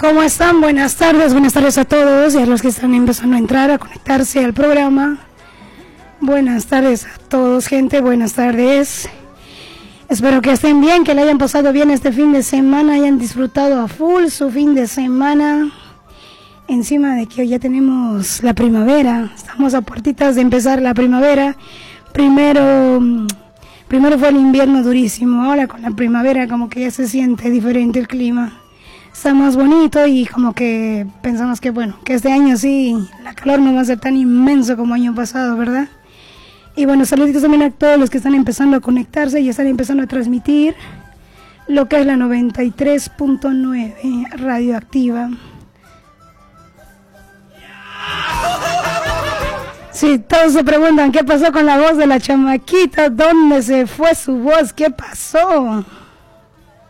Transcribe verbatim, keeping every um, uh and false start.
¿Cómo están? Buenas tardes, buenas tardes a todos y a los que están empezando a entrar, a conectarse al programa. Buenas tardes a todos, gente, buenas tardes. Espero que estén bien, que le hayan pasado bien este fin de semana, hayan disfrutado a full su fin de semana. Encima de que hoy ya tenemos la primavera, estamos a puertitas de empezar la primavera. Primero, primero fue el invierno durísimo, ahora con la primavera como que ya se siente diferente el clima. Está más bonito y como que pensamos que bueno, que este año sí, la calor no va a ser tan inmenso como año pasado, ¿verdad? Y bueno, saluditos también a todos los que están empezando a conectarse y están empezando a transmitir lo que es la noventa y tres punto nueve Radioactiva. Sí, todos se preguntan qué pasó con la voz de la chamaquita, dónde se fue su voz, qué pasó.